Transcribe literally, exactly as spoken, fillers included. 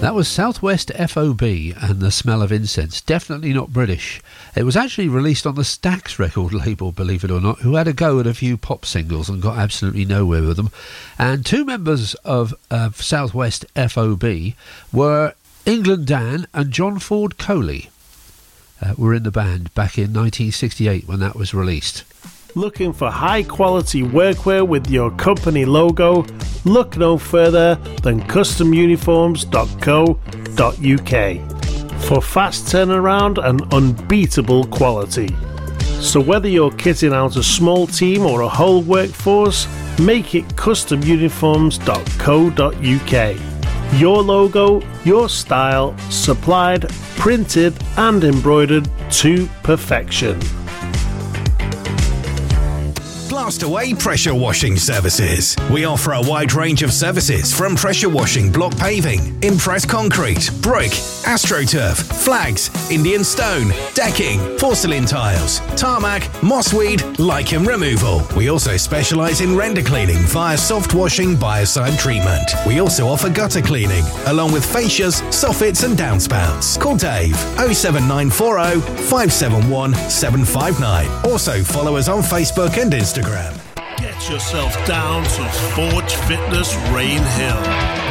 That was Southwest F O B and The Smell of Incense. Definitely not British. It was actually released on the Stax record label, believe it or not, who had a go at a few pop singles and got absolutely nowhere with them. And two members of uh, Southwest F O B were England Dan and John Ford Coley. Uh, were in the band back in nineteen sixty-eight when that was released. Looking for high-quality workwear with your company logo? Look no further than custom uniforms dot co dot uk for fast turnaround and unbeatable quality. So whether you're kitting out a small team or a whole workforce, make it custom uniforms dot co dot uk. Your logo, your style, supplied, printed and embroidered to perfection. Blastaway Pressure Washing Services. We offer a wide range of services from pressure washing block paving, impressed concrete, brick, AstroTurf, flags, Indian stone, decking, porcelain tiles, tarmac, mossweed, lichen removal. We also specialise in render cleaning via soft washing biocide treatment. We also offer gutter cleaning, along with fascias, soffits and downspouts. Call Dave oh seven nine four oh, five seven one, seven five nine. Also follow us on Facebook and Instagram. Get yourself down to Forge Fitness Rain Hill.